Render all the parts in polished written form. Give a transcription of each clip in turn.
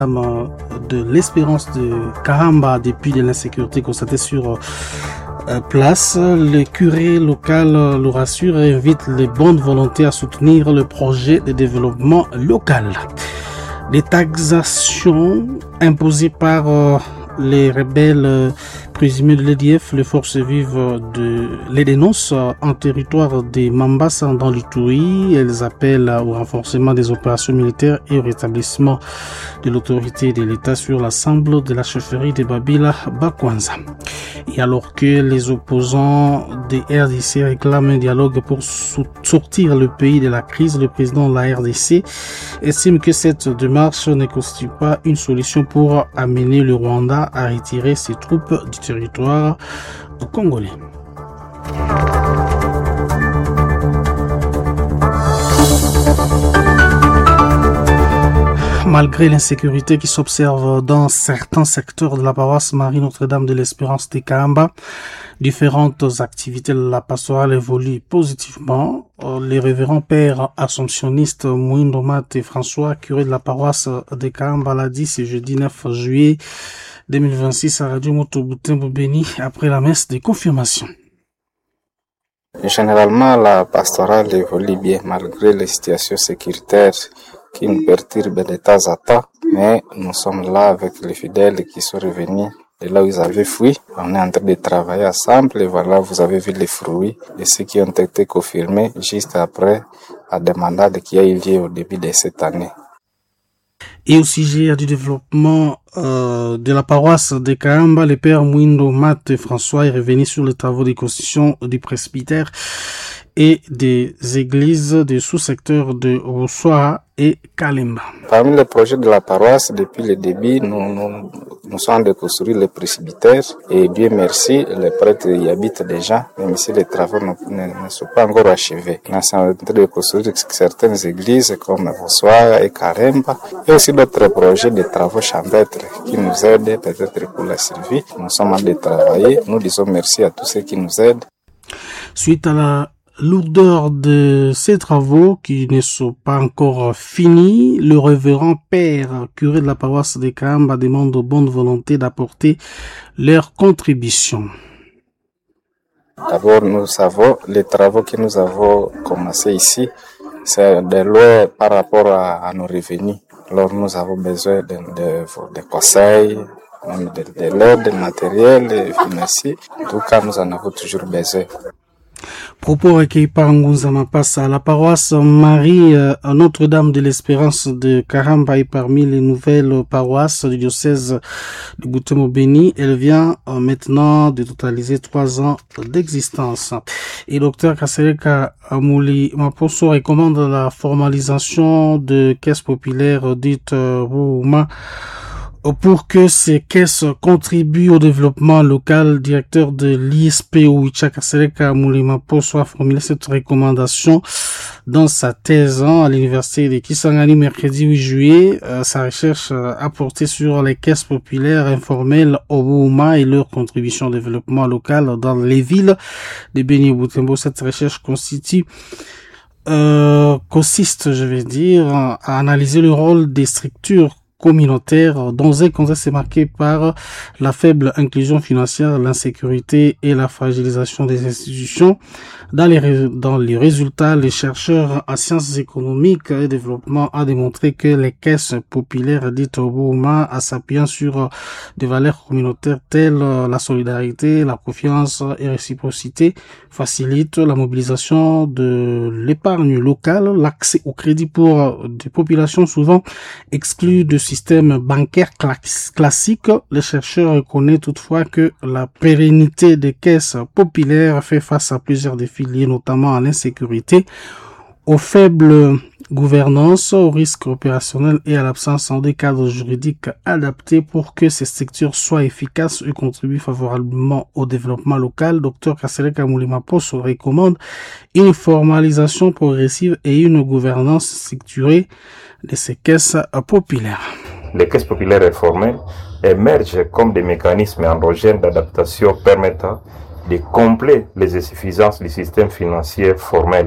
de l'espérance de Kahamba depuis de l'insécurité constatée sur place. Le curé local le rassure et invite les bonnes volontés à soutenir le projet de développement local. Les taxations imposées par les rebelles présumés de l'EDF, les forces vives les dénoncent en territoire des Mambasa dans l'Ituri. Elles appellent au renforcement des opérations militaires et au rétablissement de l'autorité de l'État sur l'ensemble de la chefferie de Babila Bakwanza. Et alors que les opposants des RDC réclament un dialogue pour sortir le pays de la crise, le président de la RDC estime que cette démarche ne constitue pas une solution pour amener le Rwanda à retirer ses troupes du territoire congolais. Malgré l'insécurité qui s'observe dans certains secteurs de la paroisse Marie Notre-Dame de l'Espérance de Kahamba, différentes activités de la pastorale évoluent positivement. Les révérends pères assomptionnistes Mouindo Mat et François, curé de la paroisse de Kahamba, l'a dit ce jeudi 9 juillet 2026 à Radio Moto Butembo Béni après la messe de confirmation. Généralement, la pastorale évolue bien malgré les situations sécuritaires qui nous perturbent de temps à temps, mais nous sommes là avec les fidèles qui sont revenus de là où ils avaient fui. On est en train de travailler ensemble et voilà, vous avez vu les fruits de ceux qui ont été confirmés juste après la demandade qui a eu lieu au début de cette année. Et au sujet du développement de la paroisse de Kahamba, le père Mouindo Mat et François est revenu sur les travaux de construction du presbytère et des églises des sous-secteurs de Roussoa et Kalemba. Parmi les projets de la paroisse, depuis le début, nous sommes de construire le presbytère et Dieu merci, les prêtres y habitent déjà, même si les travaux ne sont pas encore achevés. Nous sommes en train de construire certaines églises comme Roussoa et Kalemba et aussi d'autres projets de travaux champêtres qui nous aident peut-être pour la survie. Nous sommes en train de travailler. Nous disons merci à tous ceux qui nous aident. Suite à la lourdeur de ces travaux qui ne sont pas encore finis, le révérend père curé de la paroisse de Kahamba demande aux bonnes volontés d'apporter leur contribution. D'abord, nous savons les travaux que nous avons commencés ici, c'est de loin par rapport à nos revenus. Alors nous avons besoin de conseils, même de l'aide matérielle et financière. En tout cas, nous en avons toujours besoin. Propos recueillis par Ngunza Mapassa. La paroisse Marie Notre-Dame de l'Espérance de Kahamba est parmi les nouvelles paroisses du diocèse de Butembo Béni. Elle vient maintenant de totaliser 3 ans d'existence. Et Dr Kasereka Amouli Maposo recommande la formalisation de caisses populaires dites Rouma pour que ces caisses contribuent au développement local. Directeur de l'ISP Ouicha Kasereka Moulimapo soit formulé cette recommandation dans sa thèse à l'université de Kisangani mercredi 8 juillet. Sa recherche a porté sur les caisses populaires informelles au Bouma et leur contribution au développement local dans les villes de Béni et Butembo. Cette recherche consiste, à analyser le rôle des structures communautaire dans un contexte marqué par la faible inclusion financière, l'insécurité et la fragilisation des institutions. Dans les résultats, les chercheurs en sciences économiques et développement ont démontré que les caisses populaires dites au Bouma, en s'appuyant sur des valeurs communautaires telles la solidarité, la confiance et la réciprocité, facilitent la mobilisation de l'épargne locale, l'accès au crédit pour des populations souvent exclues de système bancaire classique. Les chercheurs reconnaissent toutefois que la pérennité des caisses populaires fait face à plusieurs défis liés notamment à l'insécurité, aux faibles gouvernances, aux risques opérationnels et à l'absence de cadres juridiques adaptés pour que ces structures soient efficaces et contribuent favorablement au développement local. Dr Kasereka Moulimapo se recommande une formalisation progressive et une gouvernance structurée de ces caisses populaires. Les caisses populaires réformées émergent comme des mécanismes endogènes d'adaptation permettant de combler les insuffisances du système financier formel.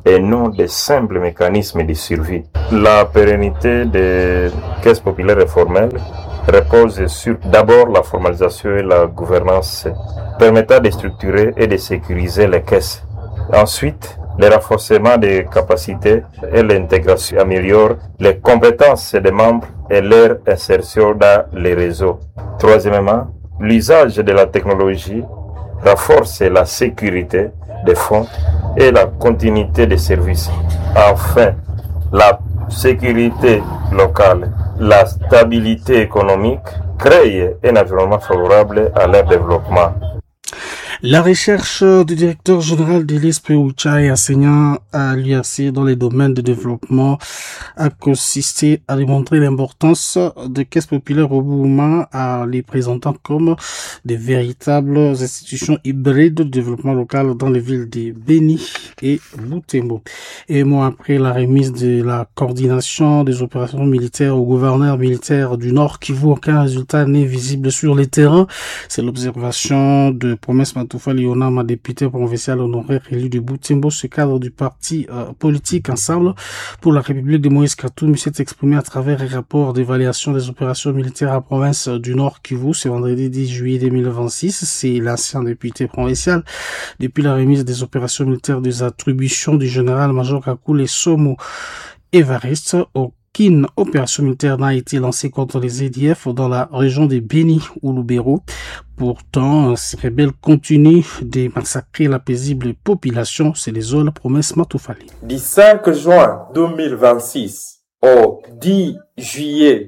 et non des simples mécanismes de survie. La pérennité des caisses populaires et formelles repose sur d'abord la formalisation et la gouvernance permettant de structurer et de sécuriser les caisses. Ensuite, le renforcement des capacités et l'intégration améliorent les compétences des membres et leur insertion dans les réseaux. Troisièmement, l'usage de la technologie renforce la sécurité des fonds et la continuité des services. Enfin, la sécurité locale, la stabilité économique créent un environnement favorable à leur développement. La recherche du directeur général de l'ISP Oucha et enseignant à l'URC dans les domaines de développement a consisté à démontrer l'importance des caisses populaires au Bourma en les présentant comme des véritables institutions hybrides de développement local dans les villes de Beni et Butembo. Et mois après la remise de la coordination des opérations militaires au gouverneur militaire du Nord Kivu, aucun résultat n'est visible sur les terrains. C'est l'observation de Promesse Matoufali Onama, député provincial honoraire élu de Butembo, ce cadre du parti politique Ensemble pour la République de Moïse Katumbi s'est exprimé à travers un rapport d'évaluation des opérations militaires à la province du Nord Kivu ce vendredi 10 juillet 2026. C'est l'ancien député provincial. Depuis la remise des opérations militaires des attributions du général-major Kakule Somo Evariste, aucune opération militaire n'a été lancée contre les EDF dans la région de Beni ou Lubero. Pourtant, ces rebelles continuent de massacrer la paisible population. C'est les zones Promesse Matoufali. Du 5 juin 2026 au 10 juillet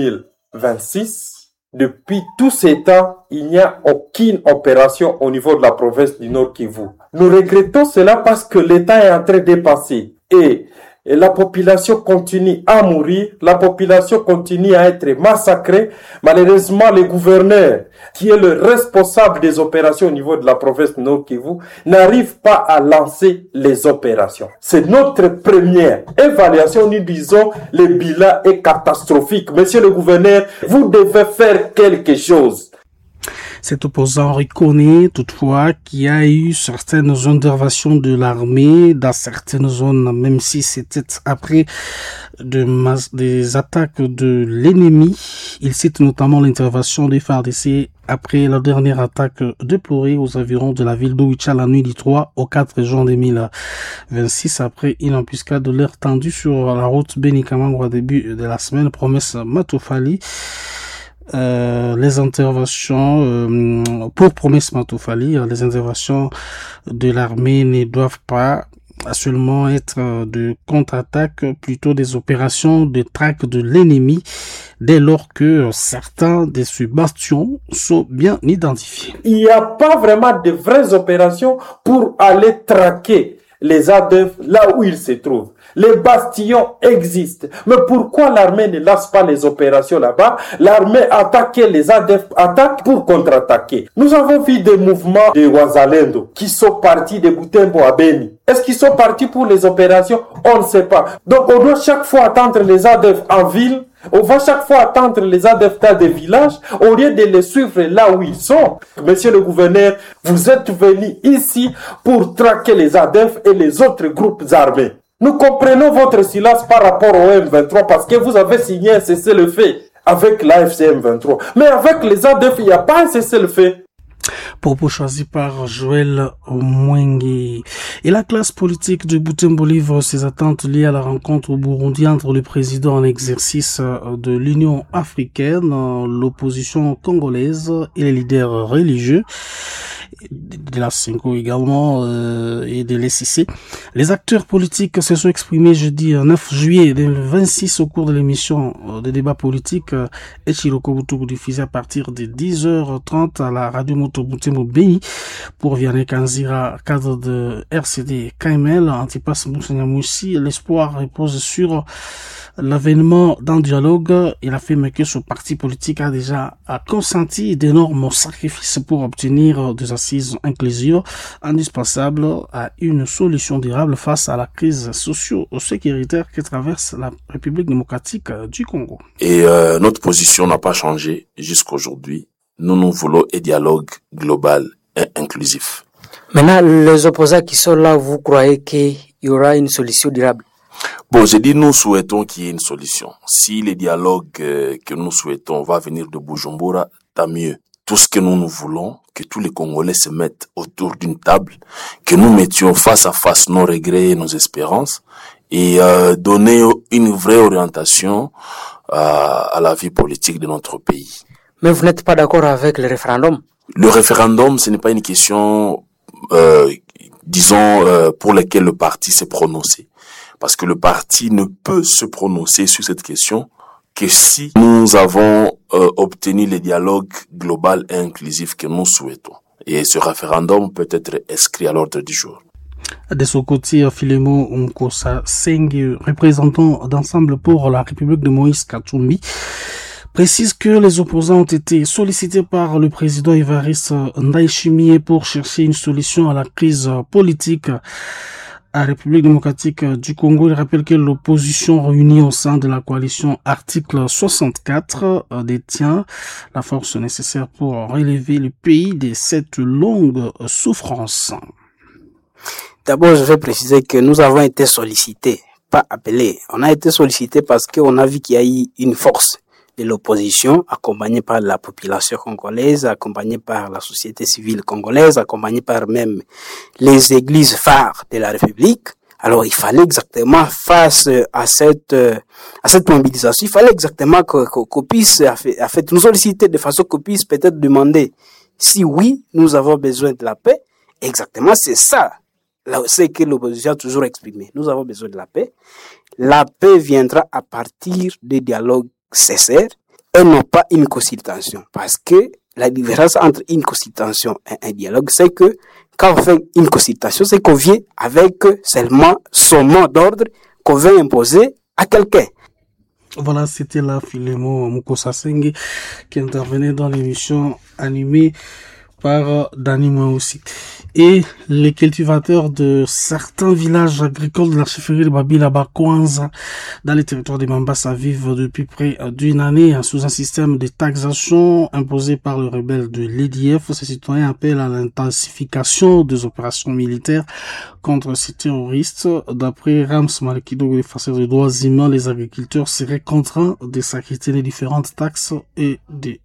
2026, depuis tous ces temps, il n'y a aucune opération au niveau de la province du Nord Kivu. Nous regrettons cela parce que l'État est en train de passer et la population continue à mourir, la population continue à être massacrée. Malheureusement, le gouverneur, qui est le responsable des opérations au niveau de la province Nord Kivu, n'arrive pas à lancer les opérations. C'est notre première évaluation. Nous disons, le bilan est catastrophique. Monsieur le gouverneur, vous devez faire quelque chose. Cet opposant reconnaît toutefois qu'il y a eu certaines interventions de l'armée dans certaines zones, même si c'était après des attaques de l'ennemi. Il cite notamment l'intervention des FARDC après la dernière attaque déplorée aux environs de la ville d'Oicha la nuit du 3 au 4 juin 2026 après une embuscade de l'air tendu sur la route Beni-Kamango au début de la semaine. Promesse Matoufali. Les interventions pour Promesse Matoufali, les interventions de l'armée ne doivent pas seulement être de contre-attaque, plutôt des opérations de traque de l'ennemi dès lors que certains de ces bastions sont bien identifiés. Il n'y a pas vraiment de vraies opérations pour aller traquer les ADF là où ils se trouvent. Les bastions existent. Mais pourquoi l'armée ne lance pas les opérations là-bas? L'armée attaque, les ADF attaquent pour contre-attaquer. Nous avons vu des mouvements de Wazalendo qui sont partis de Butembo à Beni. Est-ce qu'ils sont partis pour les opérations? On ne sait pas. Donc on doit chaque fois attendre les ADF en ville. On va chaque fois attendre les ADF dans des villages au lieu de les suivre là où ils sont. Monsieur le gouverneur, vous êtes venu ici pour traquer les ADF et les autres groupes armés. Nous comprenons votre silence par rapport au M23 parce que vous avez signé un cessez-le-feu avec l'AFC M23. Mais avec les ADF, il n'y a pas un cessez-le-feu. Propos choisi par Joël Mwengi. Et la classe politique de Butembo livre ses attentes liées à la rencontre au Burundi entre le président en exercice de l'Union africaine, l'opposition congolaise et les leaders religieux de la Cinco également et de l'SCC. Les acteurs politiques se sont exprimés jeudi 9 juillet 2026 au cours de l'émission de débat politique Echiroko Butubu diffusée à partir de 10h30 à la radio Moto Butembo Beni pour Vianney Kanzira, cadre de RCD KML, Antipas Moussanyamoussi. L'espoir repose sur l'avènement d'un dialogue. Il affirme que ce parti politique a déjà consenti d'énormes sacrifices pour obtenir des assises inclusives indispensables à une solution durable face à la crise socio-sécuritaire que traverse la République démocratique du Congo. Et notre position n'a pas changé jusqu'aujourd'hui. Nous voulons un dialogue global et inclusif. Maintenant, les opposants qui sont là, vous croyez qu'il y aura une solution durable? Bon, j'ai dit nous souhaitons qu'il y ait une solution. Si les dialogues que nous souhaitons va venir de Bujumbura, tant mieux. Tout ce que nous voulons, que tous les Congolais se mettent autour d'une table, que nous mettions face à face nos regrets et nos espérances et donner une vraie orientation à la vie politique de notre pays. Mais vous n'êtes pas d'accord avec le référendum? Le référendum, ce n'est pas une question, pour laquelle le parti s'est prononcé. Parce que le parti ne peut se prononcer sur cette question que si nous avons obtenu le dialogue global et inclusif que nous souhaitons. Et ce référendum peut être inscrit à l'ordre du jour. De son côté, Philémon Mkosa Sengi, représentant d'Ensemble pour la République de Moïse Katumbi, précise que les opposants ont été sollicités par le président Évariste Ndayishimiye pour chercher une solution à la crise politique à la République démocratique du Congo. Il rappelle que l'opposition réunie au sein de la coalition article 64 détient la force nécessaire pour relever le pays de cette longue souffrance. D'abord, je vais préciser que nous avons été sollicités, pas appelés. On a été sollicités parce qu'on a vu qu'il y a eu une force de l'opposition, accompagnée par la population congolaise, accompagnée par la société civile congolaise, accompagnée par même les églises phares de la République. Alors, il fallait exactement, face à cette mobilisation, il fallait exactement qu'on puisse, en fait, nous solliciter de façon qu'on puisse peut-être demander si oui, nous avons besoin de la paix. Exactement, c'est ça. C'est que l'opposition a toujours exprimé. Nous avons besoin de la paix. La paix viendra à partir des dialogues sincères et non pas une consultation. Parce que la différence entre une consultation et un dialogue, c'est que quand on fait une consultation, c'est qu'on vient avec seulement son mot d'ordre qu'on veut imposer à quelqu'un. Voilà, c'était là Philémon Mkosa Sengi qui intervenait dans l'émission animée par Dani aussi. Et les cultivateurs de certains villages agricoles de la chefferie de Babila Bakwanza dans les territoires de Mambasa vivent depuis près d'une année sous un système de taxation imposé par le rebelle de l'EDF. Ces citoyens appellent à l'intensification des opérations militaires contre ces terroristes. D'après Rams Malekido, le défenseur des droits humains, les agriculteurs seraient contraints de s'acquitter des différentes taxes et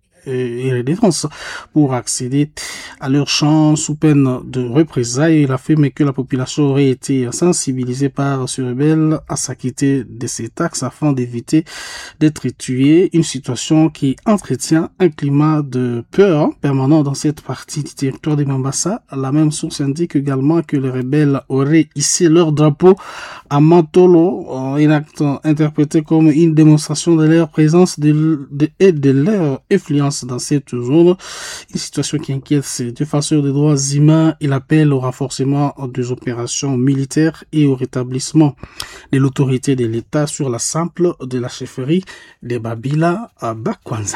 les défenses pour accéder à leurs champs sous peine de représailles. Il affirme que la population aurait été sensibilisée par ce rebelle à s'acquitter de ces taxes afin d'éviter d'être tué, une situation qui entretient un climat de peur permanent dans cette partie du territoire de Mambasa. La même source indique également que les rebelles auraient hissé leur drapeau à Matolo, un acte interprété comme une démonstration de leur présence et de leur influence dans cette zone, une situation qui inquiète ces défenseurs des droits humains. Il appelle au renforcement des opérations militaires et au rétablissement de l'autorité de l'État sur la simple de la chefferie de Babila à Bakwanza.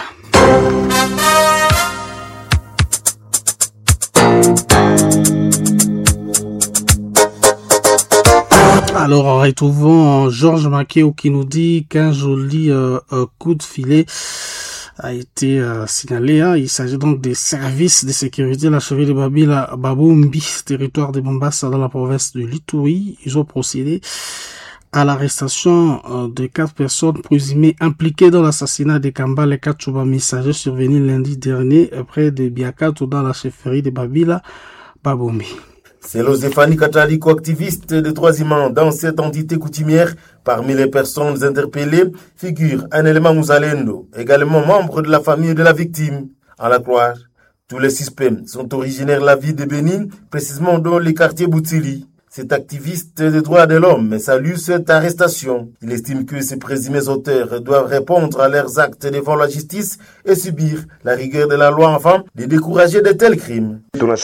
Alors, retrouvons Georges Makeo qui nous dit qu'un joli coup de filet a été signalé. Il s'agit donc des services de sécurité de la chefferie de Babila Babombi, territoire de Mombasa dans la province de l'Ituri. Ils ont procédé à l'arrestation de 4 personnes présumées impliquées dans l'assassinat de Kambale Kachuba Messager survenu lundi dernier près de Biakato dans la chefferie de Babila Babombi. Selon Zéphanie Kataliko, activiste des droits humains dans cette entité coutumière, parmi les personnes interpellées figure un élément Mouzalendo, également membre de la famille de la victime. À la croire, tous les suspects sont originaires de la ville de Bénin, précisément dans les quartiers Boutili. Cet activiste des droits de l'homme salue cette arrestation. Il estime que ces présumés auteurs doivent répondre à leurs actes devant la justice et subir la rigueur de la loi afin de décourager de tels crimes.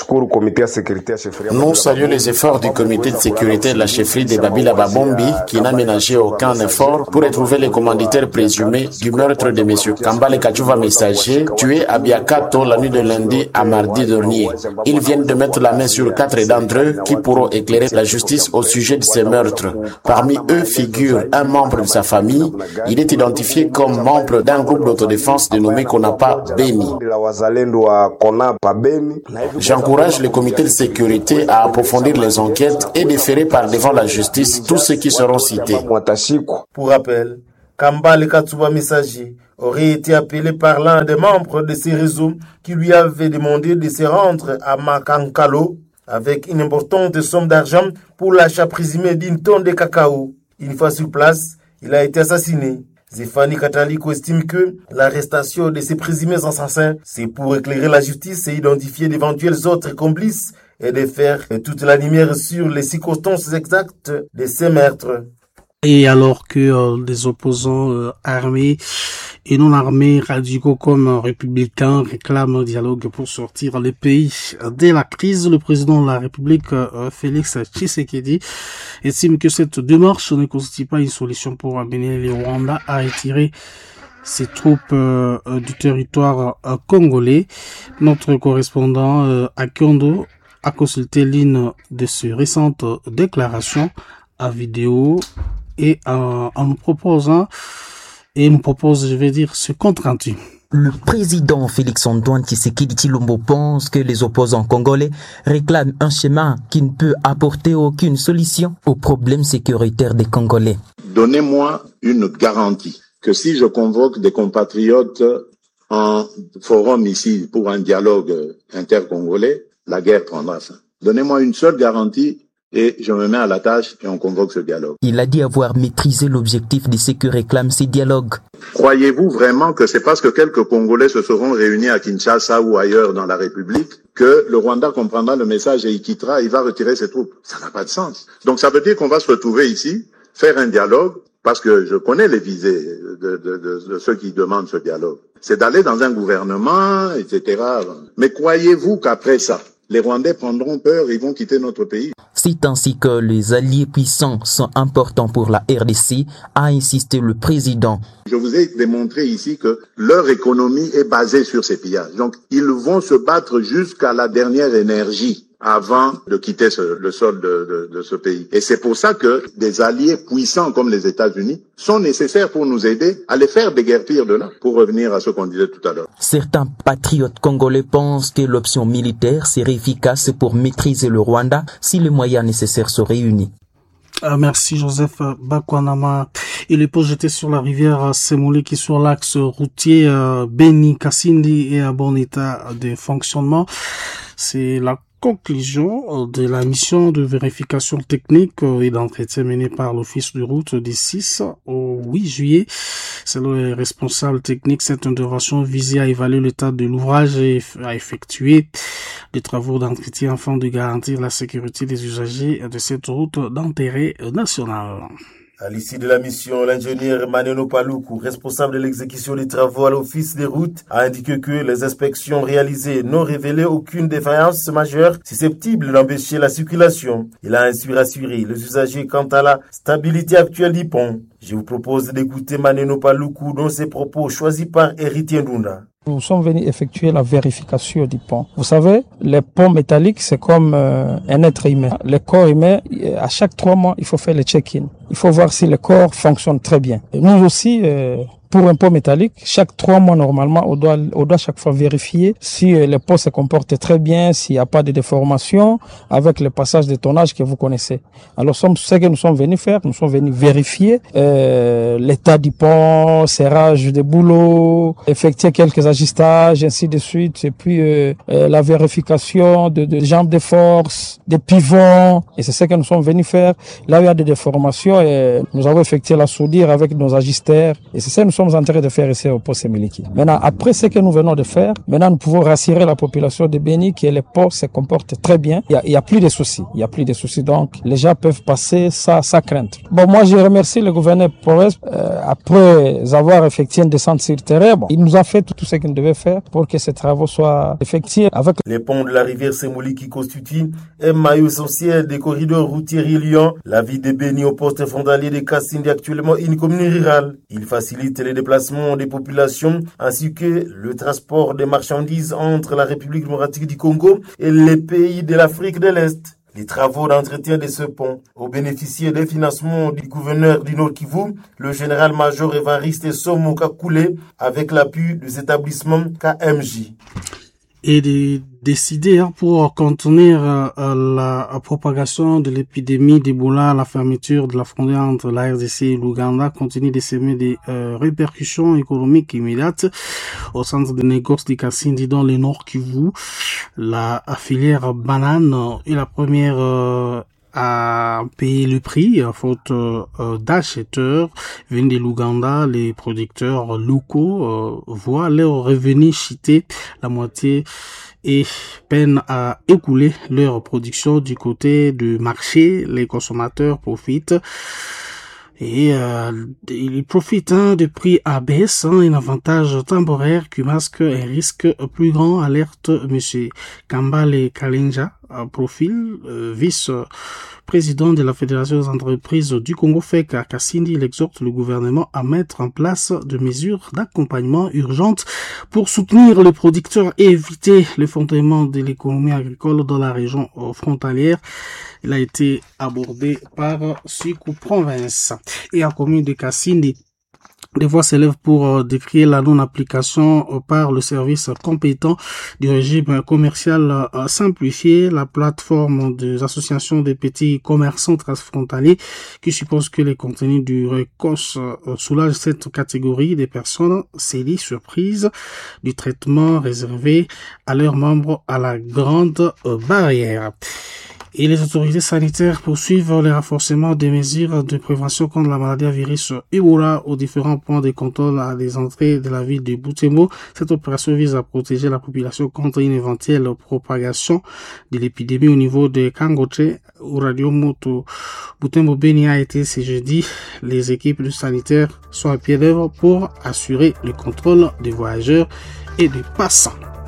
Nous saluons les efforts du comité de sécurité de la chefferie de Babila Babombi qui n'a ménagé aucun effort pour retrouver les commanditaires présumés du meurtre de M. Kambale Kachuva Messager, tué à Biakato la nuit de lundi à mardi dernier. Ils viennent de mettre la main sur 4 d'entre eux qui pourront éclairer la la justice au sujet de ces meurtres. Parmi eux figure un membre de sa famille. Il est identifié comme membre d'un groupe d'autodéfense dénommé Konapa Beni. J'encourage le comité de sécurité à approfondir les enquêtes et déférer par devant la justice tous ceux qui seront cités. Pour rappel, Kambale Katsuba Messager aurait été appelé par l'un des membres de ces réseaux qui lui avait demandé de se rendre à Makankalo avec une importante somme d'argent pour l'achat présumé d'une tonne de cacao. Une fois sur place, il a été assassiné. Zéphanie Kataliko estime que l'arrestation de ces présumés assassins, c'est pour éclairer la justice et identifier d'éventuels autres complices et de faire toute la lumière sur les circonstances exactes de ces meurtres. Et alors que des opposants armés et non armés radicaux comme républicains réclament un dialogue pour sortir le pays de la crise, le président de la République, Félix Tshisekedi, estime que cette démarche ne constitue pas une solution pour amener le Rwanda à retirer ses troupes du territoire congolais. Notre correspondant à Kyondo a consulté l'une de ces récentes déclarations à vidéo et nous propose, je vais dire, ce compte rendu. Le président Félix-Antoine Tshisekedi Tshilombo pense que les opposants congolais réclament un schéma qui ne peut apporter aucune solution aux problèmes sécuritaires des Congolais. Donnez-moi une garantie que si je convoque des compatriotes en forum ici pour un dialogue intercongolais, la guerre prendra fin. Donnez-moi une seule garantie et je me mets à la tâche et on convoque ce dialogue. Il a dit avoir maîtrisé l'objectif de ce que réclament ces dialogues. Croyez-vous vraiment que c'est parce que quelques Congolais se seront réunis à Kinshasa ou ailleurs dans la République que le Rwanda comprendra le message et il quittera, il va retirer ses troupes? Ça n'a pas de sens. Donc ça veut dire qu'on va se retrouver ici, faire un dialogue, parce que je connais les visées de ceux qui demandent ce dialogue. C'est d'aller dans un gouvernement, etc. Mais croyez-vous qu'après ça, les Rwandais prendront peur, ils vont quitter notre pays? C'est ainsi que les alliés puissants sont importants pour la RDC, a insisté le président. Je vous ai démontré ici que leur économie est basée sur ces pillages. Donc, ils vont se battre jusqu'à la dernière énergie avant de quitter le sol de ce pays. Et c'est pour ça que des alliés puissants comme les États-Unis sont nécessaires pour nous aider à les faire déguerpir de là, pour revenir à ce qu'on disait tout à l'heure. Certains patriotes congolais pensent que l'option militaire serait efficace pour maîtriser le Rwanda si les moyens nécessaires sont réunis. Merci Joseph Bakwanama. Il est projeté sur la rivière Semouli qui est sur l'axe routier Beni Kasindi et à bon état de fonctionnement. C'est la conclusion de la mission de vérification technique et d'entretien menée par l'Office de route du 6 au 8 juillet. Selon les responsables techniques, cette intervention visait à évaluer l'état de l'ouvrage et à effectuer des travaux d'entretien afin de garantir la sécurité des usagers de cette route d'intérêt national. À l'issue de la mission, l'ingénieur Maneno Paluku, responsable de l'exécution des travaux à l'Office des routes, a indiqué que les inspections réalisées n'ont révélé aucune défaillance majeure susceptible d'empêcher la circulation. Il a ainsi rassuré les usagers quant à la stabilité actuelle du pont. Je vous propose d'écouter Maneno Paluku dans ses propos choisis par Héritier Ndunda. Nous sommes venus effectuer la vérification du pont. Vous savez, les ponts métalliques, c'est comme un être humain. Le corps humain, à chaque 3 mois, il faut faire le check-in. Il faut voir si le corps fonctionne très bien. Et nous aussi, pour un pont métallique, chaque 3 mois normalement, on doit chaque fois vérifier si le pont se comporte très bien, s'il n'y a pas de déformation avec le passage de tonnage que vous connaissez. Alors ce que nous sommes venus faire, nous sommes venus vérifier l'état du pont, serrage des boulots, effectuer quelques ajustages, ainsi de suite, et puis la vérification de jambes de force, des pivots, et c'est ce que nous sommes venus faire. Là où il y a des déformations, et nous avons effectué la soudure avec nos ajusteurs, et c'est ça que nous sommes en train de faire ici au pont Semiliki. Maintenant, après ce que nous venons de faire, maintenant nous pouvons rassurer la population de Beni que le pont se comporte très bien. Il y a plus de soucis. Il y a plus de soucis. Donc, les gens peuvent passer sans crainte. Bon, moi, je remercie le gouverneur Provence, après avoir effectué une descente sur le terrain. Bon, il nous a fait tout ce qu'il devait faire pour que ces travaux soient effectués avec les ponts de la rivière Semouli qui constituent un maillot essentiel des corridors routiers reliant la ville de Beni au poste frontalier de Kasindi, actuellement une commune rurale. Il facilite les déplacements des populations ainsi que le transport des marchandises entre la République démocratique du Congo et les pays de l'Afrique de l'Est. les travaux d'entretien de ce pont ont bénéficié des financements du gouverneur du Nord Kivu, le général-major Évariste Somo Kakule, avec l'appui des établissements KMJ. Et de décider pour contenir la propagation de l'épidémie d'Ebola, la fermeture de la frontière entre la RDC et l'Ouganda continue de semer des répercussions économiques immédiates au centre de négoce de Kasindi dans le Nord Kivu. La filière banane est la première à payer le prix, faute d'acheteurs venus de l'Ouganda. Les producteurs locaux voient leurs revenus chuter la moitié et peinent à écouler leur production du côté du marché. Les consommateurs profitent et ils profitent de prix à baisse, un avantage temporaire qui masque un risque plus grand, alerte monsieur Kambale Kalinja, profil vice-président de la Fédération des entreprises du Congo FEC à Kasindi. Il exhorte le gouvernement à mettre en place des mesures d'accompagnement urgentes pour soutenir les producteurs et éviter l'effondrement de l'économie agricole dans la région frontalière. Il a été abordé par Sikou Province. Et en commune de Kasindi, des voix s'élèvent pour décrire la non-application par le service compétent du régime commercial simplifié, la plateforme des associations des petits commerçants transfrontaliers qui suppose que les contenus du RECOS soulagent cette catégorie des personnes saisies surprises du traitement réservé à leurs membres à la grande barrière. Et les autorités sanitaires poursuivent le renforcement des mesures de prévention contre la maladie à virus Ebola aux différents points de contrôle à des entrées de la ville de Butembo. Cette opération vise à protéger la population contre une éventuelle propagation de l'épidémie au niveau de Kangoche, où Radio Moto Butembo Beni a été ce jeudi. Les équipes sanitaires sont à pied d'œuvre pour assurer le contrôle des voyageurs et des passants.